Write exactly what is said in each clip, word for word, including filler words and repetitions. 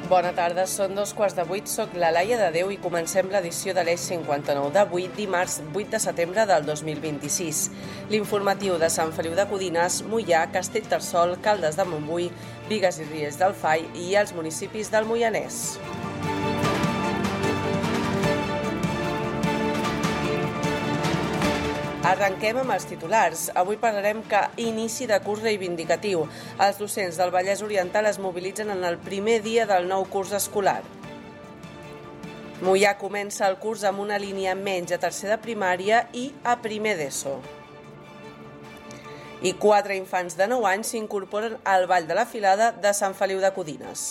Bona tarda, són dos quarts de vuit, soc la Laia de Déu i comencem l'edició de l'Eix cinquanta-nou d'avui, dimarts vuit de setembre del dos mil vint-i-sis. L'informatiu de Sant Feliu de Codines, Moià, Castellterçol, Caldes de Montbui, Bigues i Riells del Fai i els municipis del Moianès. Arrenquem amb els titulars. Avui parlarem que inici de curs reivindicatiu. Els docents del Vallès Oriental es mobilitzen en el primer dia del nou curs escolar. Moià comença el curs amb una línia menys a tercer de primària i a primer d'ESO. I quatre infants de nou anys s'incorporen al Ball de la Filada de Sant Feliu de Codines.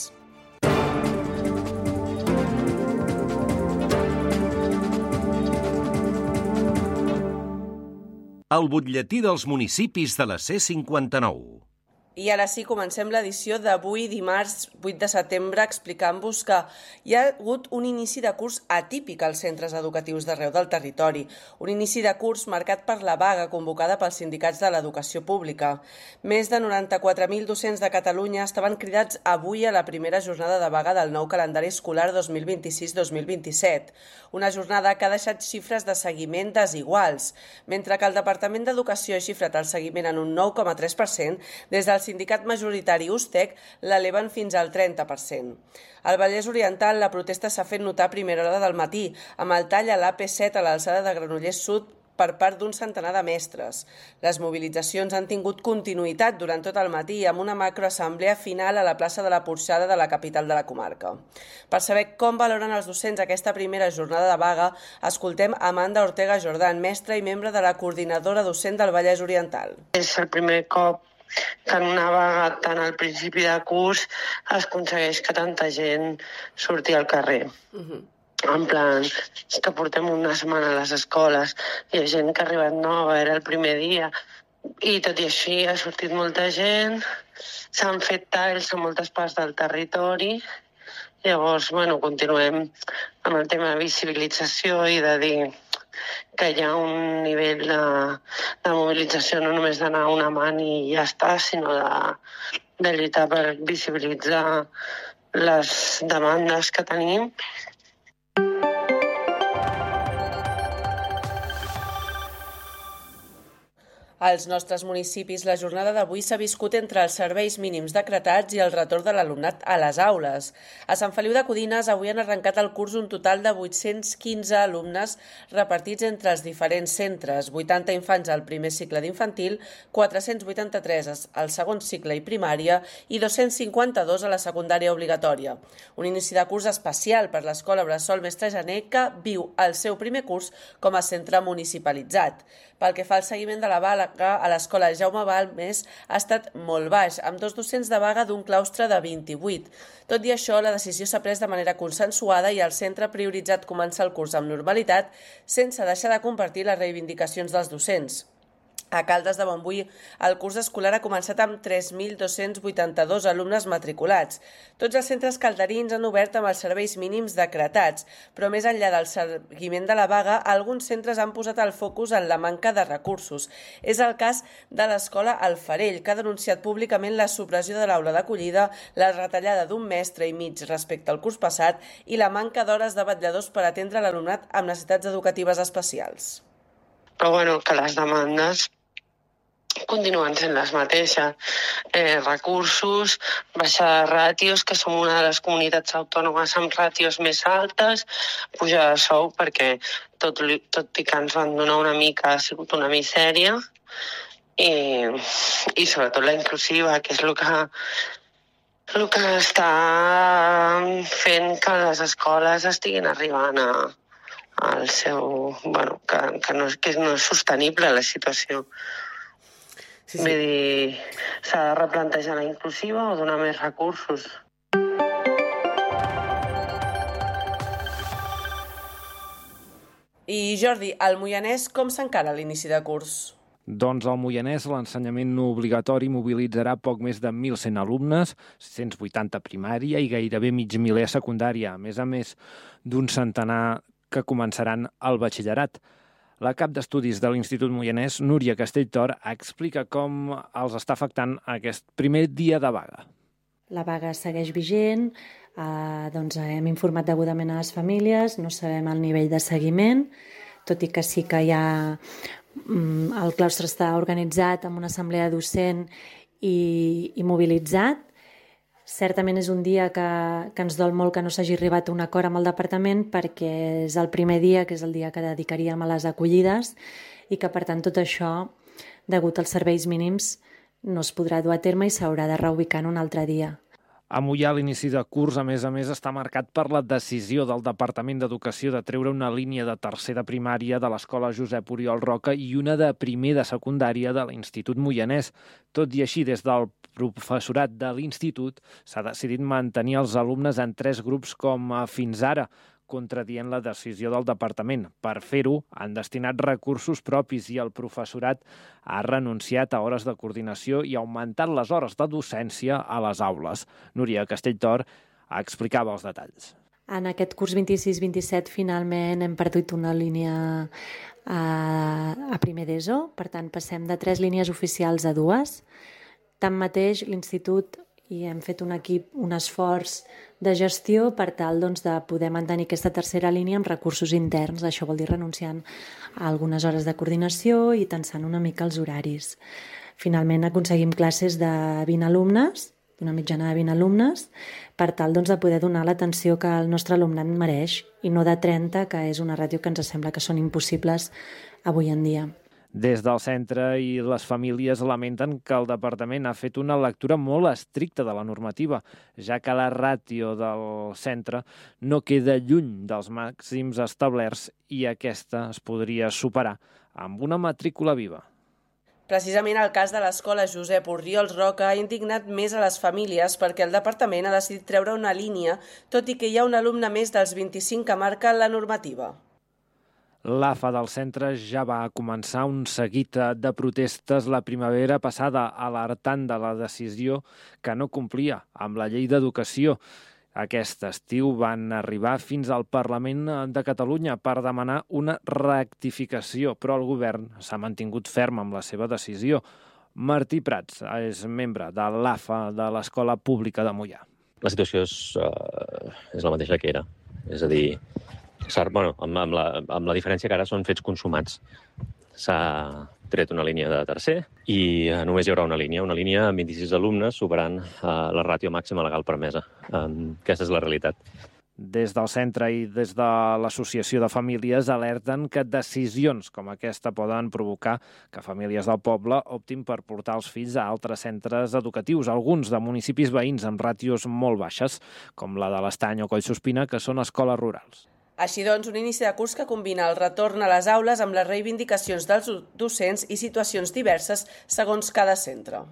El butlletí dels municipis de la C cinquanta-nou. I ara sí, comencem l'edició d'avui, dimarts vuit de setembre, explicant-vos que hi ha hagut un inici de curs atípic als centres educatius d'arreu del territori. Un inici de curs marcat per la vaga convocada pels sindicats de l'educació pública. Més de noranta-quatre mil docents de Catalunya estaven cridats avui a la primera jornada de vaga del nou calendari escolar dos mil vint-i-sis dos mil vint-i-set. Una jornada que ha deixat xifres de seguiment desiguals. Mentre que el Departament d'Educació ha xifrat el seguiment en un nou coma tres per cent, des del sindicat majoritari USTEC l'eleven fins al trenta per cent. Al Vallès Oriental la protesta s'ha fet notar a primera hora del matí, amb el tall a l'A P set a l'alçada de Granollers Sud per part d'un centenar de mestres. Les mobilitzacions han tingut continuïtat durant tot el matí amb una macroassemblea final a la plaça de la Porxada de la capital de la comarca. Per saber com valoren els docents aquesta primera jornada de vaga, escoltem Amanda Ortega Jordan, mestra i membre de la coordinadora docent del Vallès Oriental. És el primer cop que en una vaga tant al principi de curs es aconsegueix que tanta gent surti al carrer. Uh-huh. En plan, és que portem una setmana a les escoles, hi ha gent que ha arribat nova, era el primer dia, i tot i així ha sortit molta gent, s'han fet talls a moltes parts del territori. Llavors, bueno, continuem amb el tema de visibilització i de dir que hi ha un nivell de, de mobilització no només d'anar una man i ja està, sinó de, de lluitar per visibilitzar les demandes que tenim. Als nostres municipis, la jornada d'avui s'ha viscut entre els serveis mínims decretats i el retorn de l'alumnat a les aules. A Sant Feliu de Codines avui han arrencat el curs un total de vuit-cents quinze alumnes repartits entre els diferents centres, vuitanta infants al primer cicle d'infantil, quatre-cents vuitanta-tres al segon cicle i primària i dos-cents cinquanta-dos a la secundària obligatòria. Un inici de curs especial per l'Escola Bressol Mestre Janer, que viu el seu primer curs com a centre municipalitzat. Pel que fa al seguiment de la vaga, a l'escola Jaume Balmes ha estat molt baix, amb dos docents de vaga d'un claustre de vint-i-vuit. Tot i això, la decisió s'ha pres de manera consensuada i el centre ha prioritzat començar el curs amb normalitat, sense deixar de compartir les reivindicacions dels docents. A Caldes de Montbui, el curs escolar ha començat amb tres mil dos-cents vuitanta-dos alumnes matriculats. Tots els centres calderins han obert amb els serveis mínims decretats, però més enllà del seguiment de la vaga, alguns centres han posat el focus en la manca de recursos. És el cas de l'escola El Farell, que ha denunciat públicament la supressió de l'aula d'acollida, la retallada d'un mestre i mig respecte al curs passat i la manca d'hores de vetlladors per atendre l'alumnat amb necessitats educatives especials. Però bueno, que les demandes continuen sent les mateixes. Eh, recursos, baixar de ràtios, que som una de les comunitats autònomes amb ràtios més altes, pujar de sou perquè tot, tot i que ens van donar una mica ha sigut una misèria i, i sobretot la inclusiva, que és el que, el que està fent que les escoles estiguin arribant a, al seu... Bueno, que, que, no, que no és sostenible la situació. Sí, sí. Vull dir, s'ha de replantejar la inclusiva o donar més recursos. I Jordi, al Moianès com s'encara l'inici de curs? Doncs al Moianès l'ensenyament no obligatori mobilitzarà poc més de mil cent alumnes, sis-cents vuitanta a primària i gairebé mig miler a secundària, a més a més d'un centenar que començaran el batxillerat. La cap d'estudis de l'Institut Moianès, Núria Castelltor, explica com els està afectant aquest primer dia de vaga. La vaga segueix vigent, Uh, doncs hem informat degudament a les famílies, no sabem el nivell de seguiment, tot i que sí que hi ha... Um, el claustre està organitzat amb una assemblea docent i, i mobilitzat. Certament és un dia que, que ens dol molt que no s'hagi arribat a un acord amb el departament perquè és el primer dia, que és el dia que dedicaríem a les acollides i que, per tant, tot això, degut als serveis mínims, no es podrà dur a terme i s'haurà de reubicar en un altre dia. A Moià, l'inici de curs, a més a més, està marcat per la decisió del Departament d'Educació de treure una línia de tercer de primària de l'Escola Josep Oriol Roca i una de primer de secundària de l'Institut Moianès. Tot i així, des del professorat de l'Institut s'ha decidit mantenir els alumnes en tres grups com fins ara, contradient la decisió del departament. Per fer-ho, han destinat recursos propis i el professorat ha renunciat a hores de coordinació i ha augmentat les hores de docència a les aules. Núria Castelltor explicava els detalls. En aquest curs vint-i-sis vint-i-set finalment hem perdut una línia a, a primer d'ESO, per tant passem de tres línies oficials a dues. Tanmateix, l'Institut i hem fet un equip, un esforç de gestió per tal doncs, de poder mantenir aquesta tercera línia amb recursos interns. Això vol dir renunciant a algunes hores de coordinació i tensant una mica els horaris. Finalment aconseguim classes de vint alumnes, d'una mitjana de vint alumnes, per tal doncs, de poder donar l'atenció que el nostre alumnat mereix i no de trenta, que és una ràtio que ens sembla que són impossibles avui en dia. Des del centre i les famílies lamenten que el departament ha fet una lectura molt estricta de la normativa, ja que la ràtio del centre no queda lluny dels màxims establerts i aquesta es podria superar amb una matrícula viva. Precisament el cas de l'escola Josep Oriol Roca ha indignat més a les famílies perquè el departament ha decidit treure una línia, tot i que hi ha un alumne més dels vint-i-cinc que marca la normativa. L'A F A del centre ja va començar un seguit de protestes la primavera passada, alertant de la decisió que no complia amb la llei d'educació. Aquest estiu van arribar fins al Parlament de Catalunya per demanar una rectificació, però el govern s'ha mantingut ferm amb la seva decisió. Martí Prats és membre de l'A F A de l'Escola Pública de Moià. La situació és, uh, és la mateixa que era, és a dir, Bueno, amb, amb, la, amb la diferència que ara són fets consumats. S'ha tret una línia de tercer i eh, només hi haurà una línia, una línia amb vint-i-sis alumnes superant eh, la ràtio màxima legal permesa. Um, aquesta és la realitat. Des del centre i des de l'Associació de Famílies alerten que decisions com aquesta poden provocar que famílies del poble optin per portar els fills a altres centres educatius, alguns de municipis veïns amb ràtios molt baixes, com la de l'Estany o Collsuspina, que són escoles rurals. Així doncs, un inici de curs que combina el retorn a les aules amb les reivindicacions dels docents i situacions diverses segons cada centre.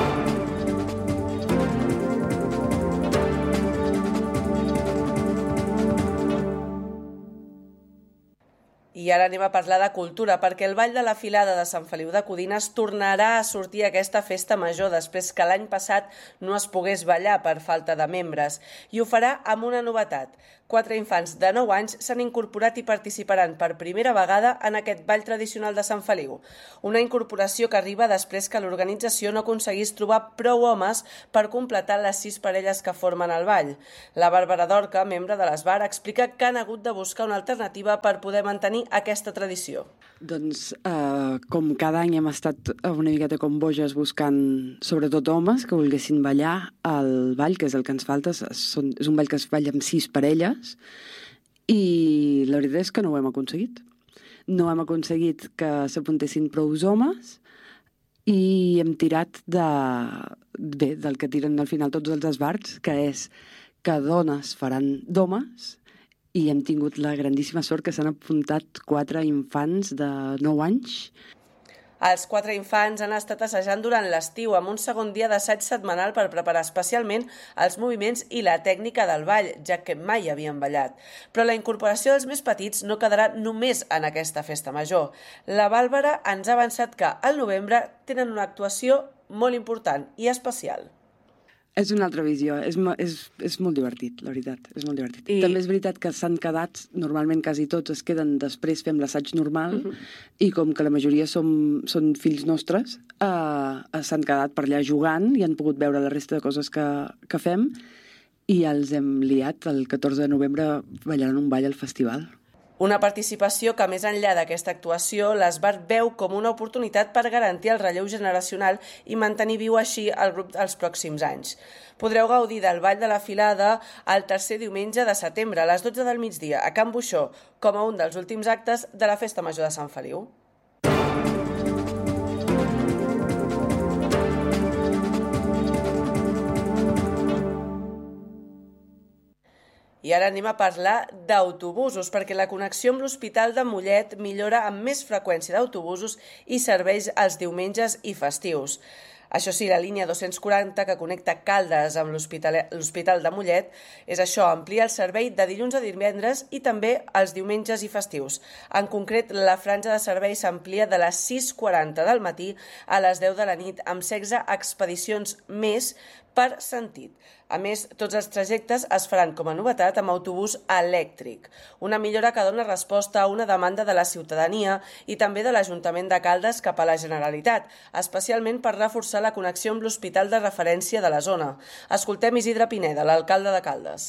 I ara anem a parlar de cultura, perquè el Ball de la Filada de Sant Feliu de Codines tornarà a sortir a aquesta festa major després que l'any passat no es pogués ballar per falta de membres. I ho farà amb una novetat. Quatre infants de nou anys s'han incorporat i participaran per primera vegada en aquest ball tradicional de Sant Feliu. Una incorporació que arriba després que l'organització no aconseguís trobar prou homes per completar les sis parelles que formen el ball. La Bàrbara Dorca, membre de l'Esbar, explica que han hagut de buscar una alternativa per poder mantenir aquesta tradició. Doncs, eh, com cada any hem estat una miqueta com boges buscant, sobretot homes que volguessin ballar el ball, que és el que ens falta. Són, és un ball que es balla amb sis parelles i la veritat és que no ho hem aconseguit. No hem aconseguit que s'apuntessin prou homes i hem tirat de, bé, del que tiren al final tots els esbarts, que és que dones faran d'homes, i hem tingut la grandíssima sort que s'han apuntat quatre infants de nou anys. Els quatre infants han estat assajant durant l'estiu amb un segon dia d'assaig setmanal per preparar especialment els moviments i la tècnica del ball, ja que mai havien ballat. Però la incorporació dels més petits no quedarà només en aquesta festa major. La Bàrbara ens ha avançat que al novembre tenen una actuació molt important i especial. És una altra visió, és, és, és molt divertit, la veritat, és molt divertit. I... També és veritat que s'han quedat, normalment quasi tots es queden després, fem l'assaig normal, uh-huh. i com que la majoria som, són fills nostres, eh, s'han quedat per allà jugant i han pogut veure la resta de coses que, que fem, i els hem liat. El catorze de novembre ballaran un ball al festival. Una participació que, més enllà d'aquesta actuació, l'Esbart veu com una oportunitat per garantir el relleu generacional i mantenir viu així el grup dels pròxims anys. Podreu gaudir del Ball de la Filada el tercer diumenge de setembre a les dotze del migdia a Can Buixó, com a un dels últims actes de la Festa Major de Sant Feliu. I ara anem a parlar d'autobusos, perquè la connexió amb l'Hospital de Mollet millora amb més freqüència d'autobusos i serveis els diumenges i festius. Això sí, la línia dos-cents quaranta que connecta Caldes amb l'Hospital de Mollet és això, amplia el servei de dilluns a divendres i també els diumenges i festius. En concret, la franja de servei s'amplia de les sis quaranta del matí a les deu de la nit, amb setze expedicions més per sentit. A més, tots els trajectes es faran com a novetat amb autobús elèctric, una millora que dona resposta a una demanda de la ciutadania i també de l'Ajuntament de Caldes cap a la Generalitat, especialment per reforçar la connexió amb l'hospital de referència de la zona. Escoltem Isidre Pineda, l'alcalde de Caldes.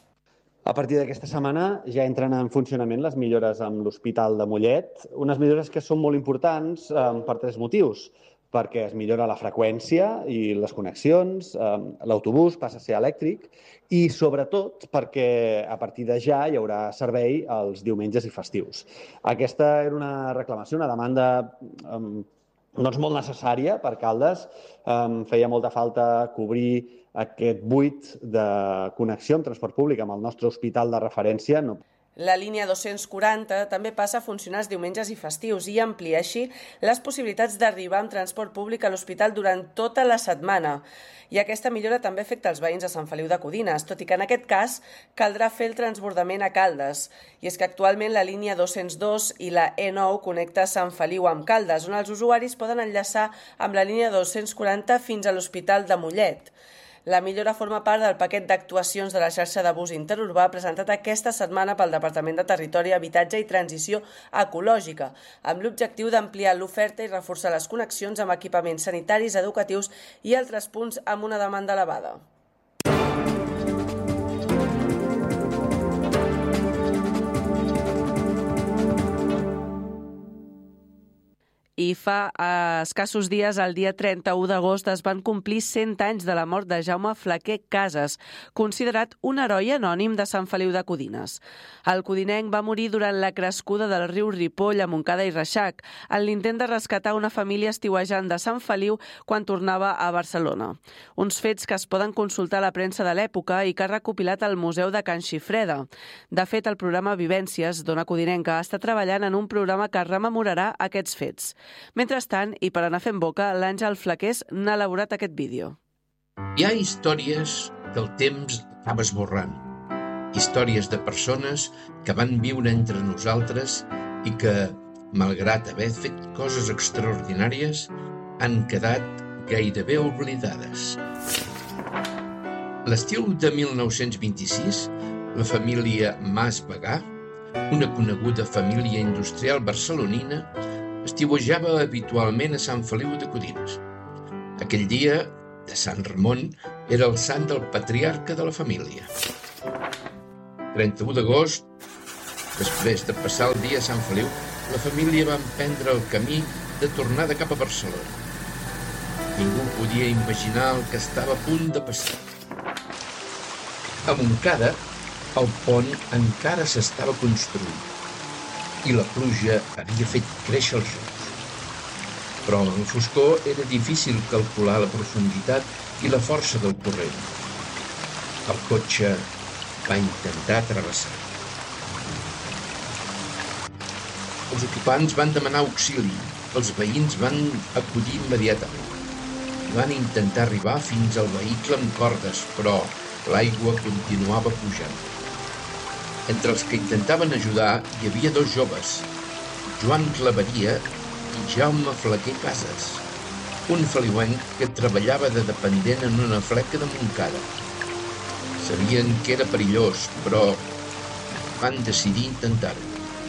A partir d'aquesta setmana ja entren en funcionament les millores amb l'Hospital de Mollet, unes millores que són molt importants eh, per tres motius. Perquè es millora la freqüència i les connexions, eh, l'autobús passa a ser elèctric i, sobretot, perquè a partir de ja hi haurà servei els diumenges i festius. Aquesta era una reclamació, una demanda eh, doncs molt necessària per Caldes. Eh, feia molta falta cobrir aquest buit de connexió amb transport públic amb el nostre hospital de referència. No. La línia dos-cents quaranta també passa a funcionar els diumenges i festius i amplia així les possibilitats d'arribar amb transport públic a l'hospital durant tota la setmana. I aquesta millora també afecta els veïns de Sant Feliu de Codines, tot i que en aquest cas caldrà fer el transbordament a Caldes. I és que actualment la línia dos-cents dos i la E nou connecta Sant Feliu amb Caldes, on els usuaris poden enllaçar amb la línia dos-cents quaranta fins a l'Hospital de Mollet. La millora forma part del paquet d'actuacions de la xarxa de bus interurbà presentat aquesta setmana pel Departament de Territori, Habitatge i Transició Ecològica, amb l'objectiu d'ampliar l'oferta i reforçar les connexions amb equipaments sanitaris, educatius i altres punts amb una demanda elevada. I fa escassos dies, el dia trenta-u d'agost, es van complir cent anys de la mort de Jaume Flaquer Casas, considerat un heroi anònim de Sant Feliu de Codines. El codinenc va morir durant la crescuda del riu Ripoll a Montcada i Reixac, en l'intent de rescatar una família estiuejant de Sant Feliu quan tornava a Barcelona. Uns fets que es poden consultar a la premsa de l'època i que ha recopilat el Museu de Can Xifreda. De fet, el programa Vivències, d'Ona Codinenca, està treballant en un programa que rememorarà aquests fets. Mentrestant, i per anar fent boca, l'Àngel Flaquers n'ha elaborat aquest vídeo. Hi ha històries que el temps acaba esborrant. Històries de persones que van viure entre nosaltres i que, malgrat haver fet coses extraordinàries, han quedat gairebé oblidades. L'estiu de mil nou-cents vint-i-sis, la família Mas Bagà, una coneguda família industrial barcelonina, estiuejava habitualment a Sant Feliu de Codines. Aquell dia, de Sant Ramon, era el sant del patriarca de la família. trenta-u d'agost, després de passar el dia a Sant Feliu, la família va emprendre el camí de tornada cap a Barcelona. Ningú podia imaginar el que estava a punt de passar. A Montcada, el pont encara s'estava construint i la pluja havia fet créixer els rius. Però en el foscor era difícil calcular la profunditat i la força del corrent. El cotxe va intentar travessar. Els ocupants van demanar auxili. Els veïns van acudir immediatament. Van intentar arribar fins al vehicle amb cordes, però l'aigua continuava pujant. Entre els que intentaven ajudar hi havia dos joves, Joan Claveria i Jaume Flaquer Casas, un feliuenc que treballava de dependent en una fleca de Montcada. Sabien que era perillós, però van decidir intentar-ho.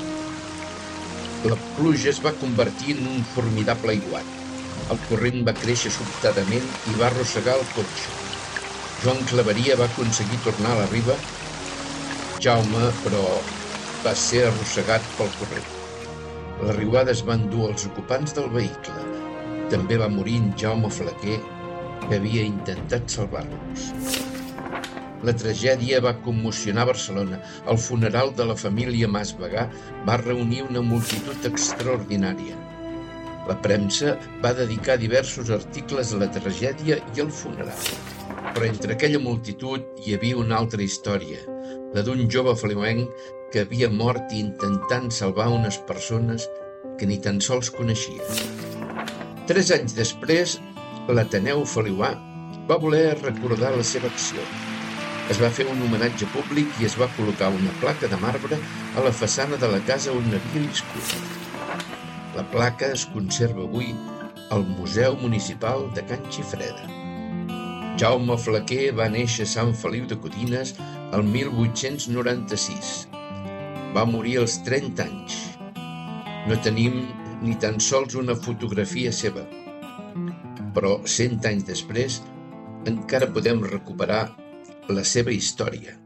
La pluja es va convertir en un formidable aiguat. El corrent va créixer sobtadament i va arrossegar el cotxe. Joan Claveria va aconseguir tornar a la riba. Jaume, però, va ser arrossegat pel corrent. La riuada es va endur els ocupants del vehicle. També va morir en Jaume Flaquer, que havia intentat salvar-los. La tragèdia va commocionar Barcelona. El funeral de la família Masbegà va reunir una multitud extraordinària. La premsa va dedicar diversos articles a la tragèdia i al funeral. Però entre aquella multitud hi havia una altra història, la d'un jove feliuenc que havia mort intentant salvar unes persones que ni tan sols coneixia. Tres anys després, l'Ateneu Feliuà va voler recordar la seva acció. Es va fer un homenatge públic i es va col·locar una placa de marbre a la façana de la casa on havia viscut. La placa es conserva avui al Museu Municipal de Can Xifreda. Jaume Flaquer va néixer a Sant Feliu de Codines el mil vuit-cents noranta-sis. Va morir als trenta anys. No tenim ni tan sols una fotografia seva, però cent anys després encara podem recuperar la seva història.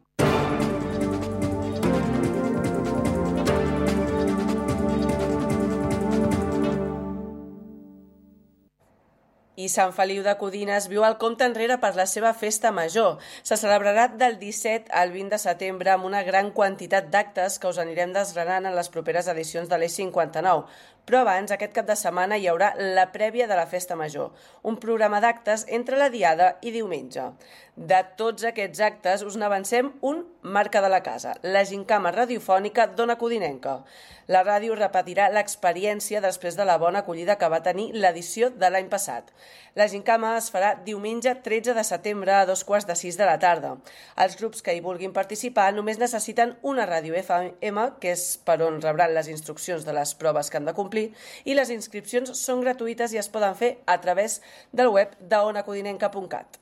I Sant Feliu de Codines viu el compte enrere per la seva festa major. Se celebrarà del disset al vint de setembre amb una gran quantitat d'actes que us anirem desgranant en les properes edicions de l'Eix cinquanta-nou. Però abans, aquest cap de setmana, hi haurà la prèvia de la festa major, un programa d'actes entre la diada i diumenge. De tots aquests actes us n'avancem un marca de la casa, la gincama radiofònica d'Ona Codinenca. La ràdio repetirà l'experiència després de la bona acollida que va tenir l'edició de l'any passat. La gincama es farà diumenge tretze de setembre a dos quarts de sis de la tarda. Els grups que hi vulguin participar només necessiten una ràdio F M, que és per on rebran les instruccions de les proves que han de complir, i les inscripcions són gratuïtes i es poden fer a través del web de ona codinenca punt cat.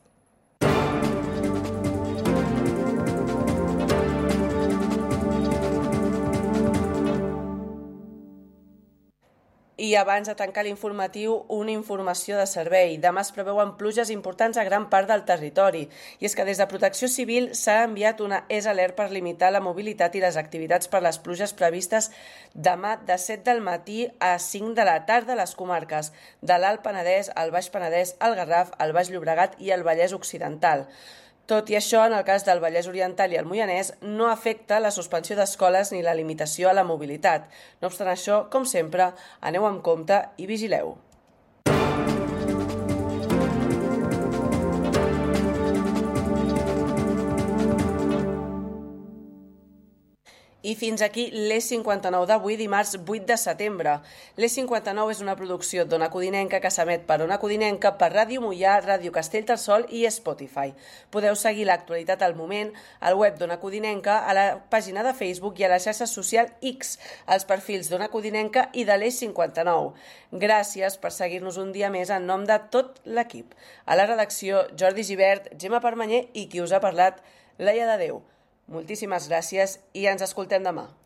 I abans de tancar l'informatiu, una informació de servei. Demà es preveuen pluges importants a gran part del territori. I és que des de Protecció Civil s'ha enviat una E S Alert per limitar la mobilitat i les activitats per les pluges previstes demà de set del matí a cinc de la tarda a les comarques de l'Alt Penedès, el Baix Penedès, el Garraf, el Baix Llobregat i el Vallès Occidental. Tot i això, en el cas del Vallès Oriental i el Moianès, no afecta la suspensió d'escoles ni la limitació a la mobilitat. No obstant això, com sempre, aneu amb compte i vigileu. I fins aquí l'Eix cinquanta-nou d'avui, dimarts vuit de setembre. L'Eix cinquanta-nou és una producció d'Ona Codinenca que s'emet per Ona Codinenca, per Ràdio Moià, Ràdio Castellterçol i Spotify. Podeu seguir l'actualitat al moment al web d'Ona Codinenca, a la pàgina de Facebook i a la xarxa social X, als perfils d'Ona Codinenca i de l'Eix cinquanta-nou. Gràcies per seguir-nos un dia més en nom de tot l'equip. A la redacció, Jordi Gibert, Gemma Permanyer i qui us ha parlat, Laia de Déu. Moltíssimes gràcies i ens escoltem demà.